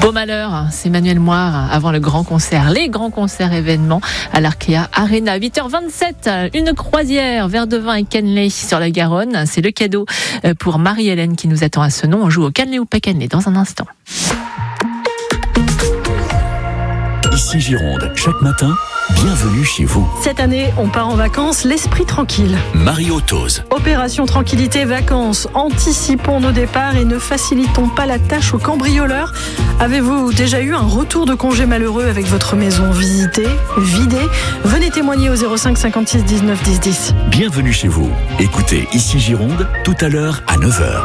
Beau malheur, c'est Manuel Moire avant le grand concert, les grands concerts événements à l'Arkea Arena. 8h27, une croisière, verre de vin et cannelé sur la Garonne. C'est le cadeau pour Marie-Hélène qui nous attend à Senon. On joue au cannelé ou pas cannelé dans un instant. Ici Gironde, chaque matin, bienvenue chez vous. Cette année, on part en vacances, l'esprit tranquille. Mario Tose. Opération Tranquillité Vacances. Anticipons nos départs et ne facilitons pas la tâche aux cambrioleurs. Avez-vous déjà eu un retour de congé malheureux avec votre maison visitée, vidée ? Venez témoigner au 05 56 19 10 10. Bienvenue chez vous. Écoutez Ici Gironde, tout à l'heure à 9h.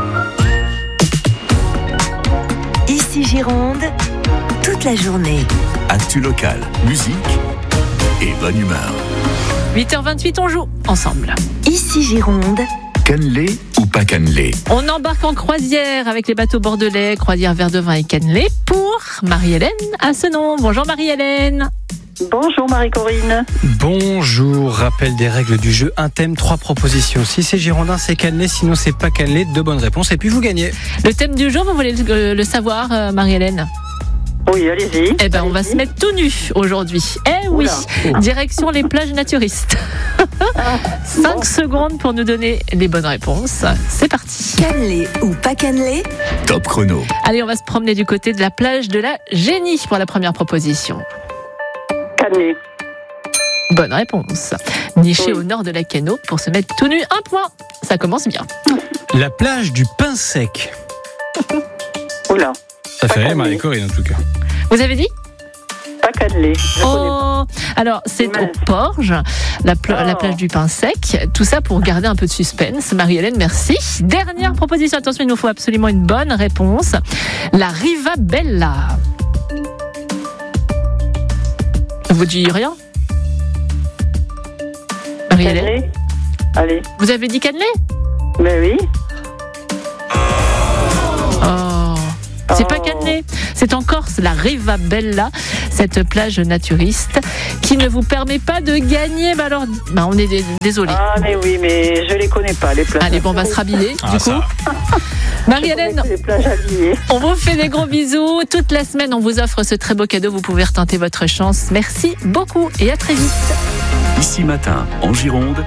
Ici Gironde, toute la journée. Actu local, musique et bonne humeur. 8h28, on joue ensemble. Ici Gironde. Cannelé ou pas cannelé ? On embarque en croisière avec les bateaux bordelais, croisière verre de vin et cannelé pour Marie-Hélène à Senon. Bonjour Marie-Hélène. Bonjour Marie-Corinne. Bonjour, rappel des règles du jeu, un thème, 3 propositions. Si c'est girondin, c'est cannelé, sinon c'est pas cannelé, 2 bonnes réponses et puis vous gagnez. Le thème du jour, vous voulez le savoir Marie-Hélène ? Oui, allez-y. Eh ben, on va se mettre tout nu aujourd'hui. Eh oui, direction les plages naturistes. 5 secondes pour nous donner les bonnes réponses. C'est parti. Cannelé ou pas cannelé ? Top chrono. Allez, on va se promener du côté de la plage de la Génie pour la première proposition. Cannelé. Bonne réponse. Niché au nord de la Cano pour se mettre tout nu. 1 point. Ça commence bien. La plage du Pain Sec. Oula. Ça Pas fait cannelé. Marie-Corinne en tout cas. Vous avez dit ? Pas cannelé. Je connais pas. Alors c'est au Mince. Porge, la plage du Pain Sec. Tout ça pour garder un peu de suspense. Marie-Hélène, merci. Dernière proposition. Attention, il nous faut absolument une bonne réponse. La Riva Bella. Vous dites rien ? Marie-Hélène, Cannelé. Allez. vous avez dit cannelé ? Mais oui. C'est pas cannelé, c'est en Corse, la Riva Bella, cette plage naturiste qui ne vous permet pas de gagner. Bah alors, on est désolé. Ah, mais oui, mais je les connais pas, les plages. Allez, bon, on va se rhabiller, Ah, du ça. coup. Marie-Hélène, Les plages habillées. on vous fait des gros bisous. Toute la semaine, on vous offre ce très beau cadeau. Vous pouvez retenter votre chance. Merci beaucoup et à très vite. Ici matin, en Gironde,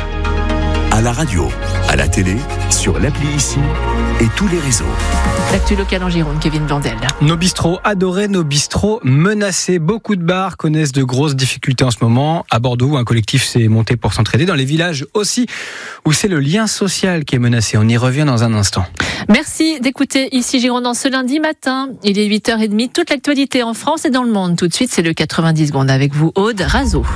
à la radio, à la télé, sur l'appli Ici et tous les réseaux. L'actu local en Gironde, Kevin Blandel. Nos bistrots adorés, nos bistrots menacés. Beaucoup de bars connaissent de grosses difficultés en ce moment. À Bordeaux, un collectif s'est monté pour s'entraider. Dans les villages aussi, où c'est le lien social qui est menacé. On y revient dans un instant. Merci d'écouter Ici Gironde en ce lundi matin. Il est 8h30. Toute l'actualité en France et dans le monde. Tout de suite, c'est le 90 secondes avec vous, Aude Razo.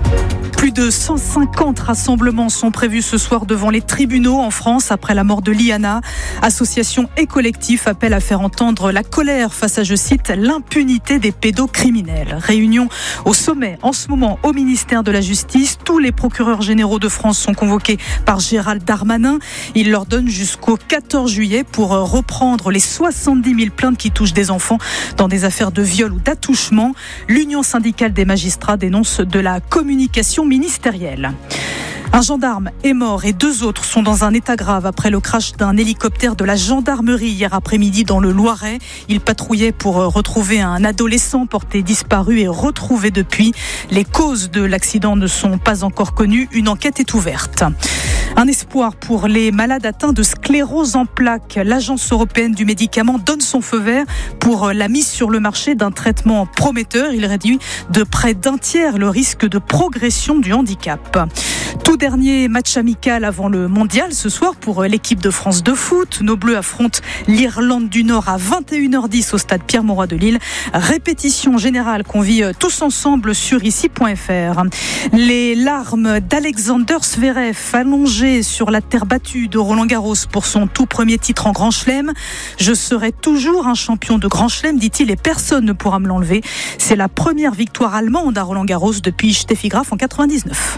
Plus de 150 rassemblements sont prévus ce soir devant les tribunaux en France après la mort de Liana. Associations et collectifs appellent à faire entendre la colère face à, je cite, l'impunité des pédocriminels. Réunion au sommet en ce moment au ministère de la Justice. Tous les procureurs généraux de France sont convoqués par Gérald Darmanin. Il leur donne jusqu'au 14 juillet pour reprendre les 70 000 plaintes qui touchent des enfants dans des affaires de viol ou d'attouchement. L'Union syndicale des magistrats dénonce de la communication ministérielle. Un gendarme est mort et 2 autres sont dans un état grave après le crash d'un hélicoptère de la gendarmerie hier après-midi dans le Loiret. Il patrouillait pour retrouver un adolescent porté disparu et retrouvé depuis. Les causes de l'accident ne sont pas encore connues. Une enquête est ouverte. Un espoir pour les malades atteints de sclérose en plaques. L'Agence européenne du médicament donne son feu vert pour la mise sur le marché d'un traitement prometteur. Il réduit de près d'1 tiers le risque de progression du handicap. Tout dernier match amical avant le mondial ce soir pour l'équipe de France de foot. Nos Bleus affrontent l'Irlande du Nord à 21h10 au stade Pierre-Mauroy de Lille. Répétition générale qu'on vit tous ensemble sur ici.fr. Les larmes d'Alexander Zverev allongé sur la terre battue de Roland-Garros pour son tout premier titre en Grand Chelem. Je serai toujours un champion de Grand Chelem, dit-il, et personne ne pourra me l'enlever. C'est la première victoire allemande à Roland-Garros depuis Steffi Graf en 99.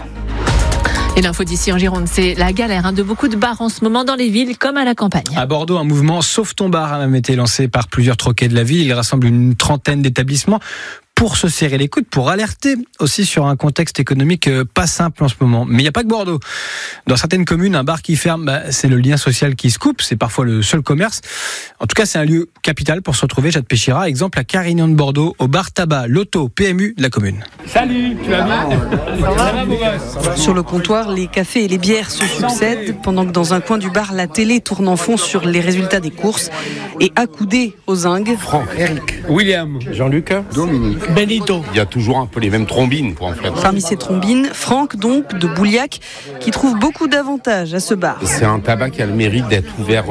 Et l'info d'ici en Gironde, c'est la galère de beaucoup de bars en ce moment dans les villes comme à la campagne. À Bordeaux, un mouvement Sauve ton bar a même été lancé par plusieurs troquets de la ville. Il rassemble une trentaine d'établissements pour se serrer les coudes, pour alerter aussi sur un contexte économique pas simple en ce moment. Mais il n'y a pas que Bordeaux. Dans certaines communes, un bar qui ferme, c'est le lien social qui se coupe, c'est parfois le seul commerce. En tout cas, c'est un lieu capital pour se retrouver. Jade Péchira, exemple à Carignan de Bordeaux, au bar tabac, l'auto PMU de la commune. Salut, tu vas bien ? Ça va, beau gosse ? Sur le comptoir, les cafés et les bières se succèdent, pendant que dans un coin du bar, la télé tourne en fond sur les résultats des courses. Et accoudé aux zingues, Franck, Eric, William, Jean-Luc, Dominique, Benito. il y a toujours un peu les mêmes trombines, quoi, en fait. Parmi ces trombines, Franck, donc, de Bouliac, qui trouve beaucoup d'avantages à ce bar. C'est un tabac qui a le mérite d'être ouvert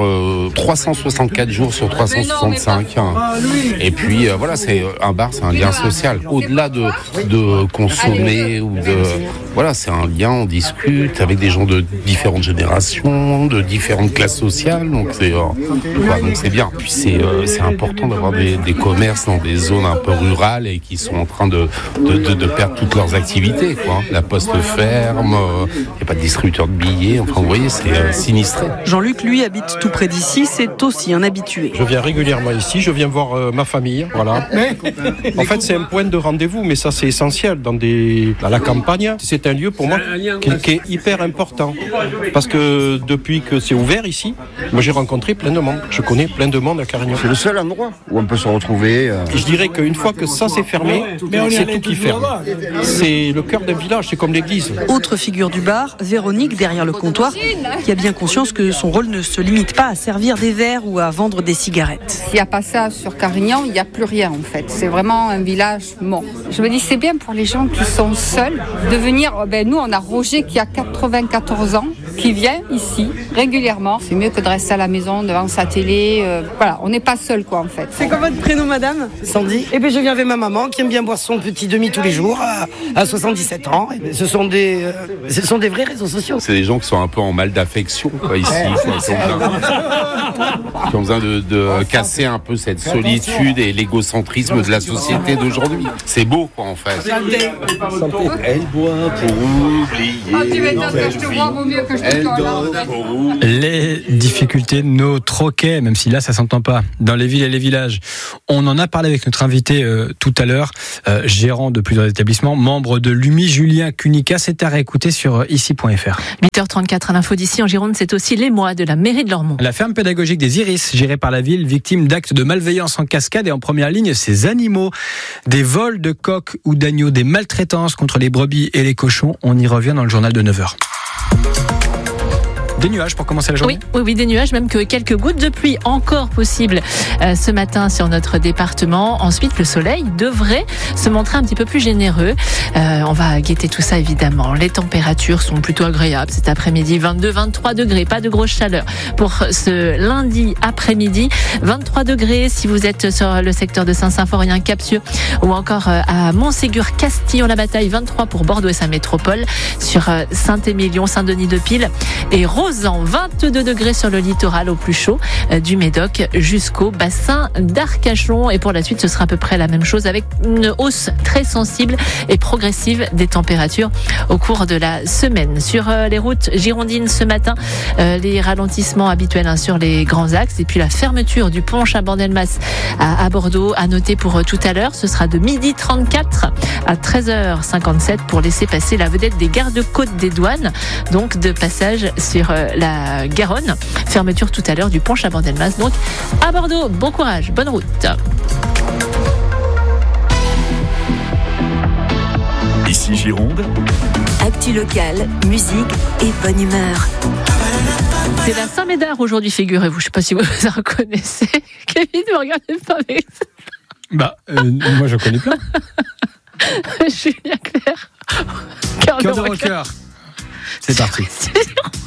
364 jours sur 365. Et puis, voilà, c'est un bar, c'est un lien social. Au-delà de consommer ou de... Voilà, c'est un lien, on discute avec des gens de différentes générations, de différentes classes sociales. Donc c'est bien. Puis c'est important d'avoir des commerces dans des zones un peu rurales et qui sont en train de perdre toutes leurs activités, quoi. La poste ferme, il n'y a pas de distributeur de billets. Enfin, vous voyez, c'est sinistré. Jean-Luc, lui, habite tout près d'ici, c'est aussi un habitué. Je viens régulièrement ici, je viens voir ma famille, voilà. En fait, c'est un point de rendez-vous, mais ça, c'est essentiel dans la campagne. C'est un lieu pour moi qui est hyper important. Parce que depuis que c'est ouvert ici, moi j'ai rencontré plein de monde. Je connais plein de monde à Carignan. C'est le seul endroit où on peut se retrouver. Je dirais qu'une fois que ça s'est fermé, c'est tout qui ferme. C'est le cœur d'un village, c'est comme l'église. Autre figure du bar, Véronique, derrière le comptoir, qui a bien conscience que son rôle ne se limite pas à servir des verres ou à vendre des cigarettes. S'il n'y a pas ça sur Carignan, il n'y a plus rien en fait. C'est vraiment un village mort. Je me dis c'est bien pour les gens qui sont seuls de venir. Nous on a Roger qui a 94 ans, qui vient ici régulièrement. C'est mieux que de rester à la maison devant sa télé. Voilà, on n'est pas seul quoi en fait. C'est quoi votre prénom madame ? Sandy. Et bien je viens avec ma maman qui aime bien boire son petit demi tous les jours à 77 ans. Et bien, ce sont des vrais réseaux sociaux. C'est des gens qui sont un peu en mal d'affection, quoi, ici. Qui ont besoin de casser un peu cette solitude et l'égocentrisme de la société d'aujourd'hui. C'est beau, quoi, en fait. Elle boit pour oublier. Les difficultés de nos troquets, même si là ça s'entend pas, dans les villes et les villages. On en a parlé avec notre invité tout à l'heure, gérant de plusieurs établissements, membre de l'UMI, Julien Cunica. C'est à réécouter sur ici.fr. 8h34 à l'info d'ici en Gironde, c'est aussi l'émoi de la mairie de Lormont. La ferme pédagogique des Iris, gérée par la ville, victime d'actes de malveillance en cascade, et en première ligne ces animaux. Des vols de coqs ou d'agneaux, des maltraitances contre les brebis et les cochons. On y revient dans le journal de 9h. Des nuages pour commencer la journée ? Oui, des nuages, même que quelques gouttes de pluie encore possibles ce matin sur notre département. Ensuite, le soleil devrait se montrer un petit peu plus généreux. On va guetter tout ça évidemment. Les températures sont plutôt agréables cet après-midi. 22-23 degrés, pas de grosse chaleur pour ce lundi après-midi. 23 degrés si vous êtes sur le secteur de Saint-Symphorien, Cap-Sûr ou encore à Montségur, Castillon-la-Bataille. 23 pour Bordeaux et sa métropole. Sur Saint-Émilion, Saint-Denis-de-Pile et Rozan, 22 degrés sur le littoral au plus chaud du Médoc jusqu'au bassin d'Arcachon. Et pour la suite, ce sera à peu près la même chose avec une hausse très sensible et progressive des températures au cours de la semaine. Sur les routes girondines ce matin, les ralentissements habituels sur les grands axes et puis la fermeture du pont Chabandelmas à Bordeaux à noter pour tout à l'heure. Ce sera de 12h34 à 13h57 pour laisser passer la vedette des gardes-côtes des douanes, donc de passage sur la Garonne. Fermeture tout à l'heure du pont Chabandelmas. Donc à Bordeaux, bon courage, bonne route. Ici Gironde. Actu locale, musique et bonne humeur. C'est la Saint-Médard aujourd'hui, figurez-vous. Je ne sais pas si vous la reconnaissez. Kevin, vous regardez pas avec ça. Moi je connais plein. Julien Clerc. Cœur de rocker. C'est parti.